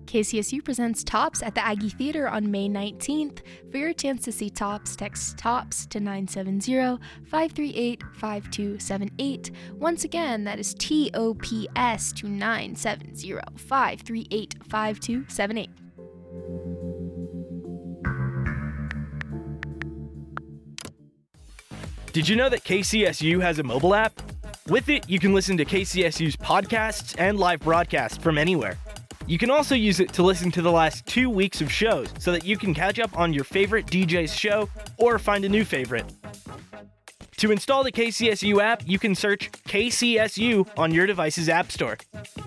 KCSU presents Tops at the Aggie Theater on May 19th. For your chance to see Tops, text TOPS to 970-538-5278. Once again, that is TOPS to 970-538-5278. Did you know that KCSU has a mobile app? With it, you can listen to KCSU's podcasts and live broadcasts from anywhere. You can also use it to listen to the last 2 weeks of shows so that you can catch up on your favorite DJ's show or find a new favorite. To install the KCSU app, you can search KCSU on your device's app store.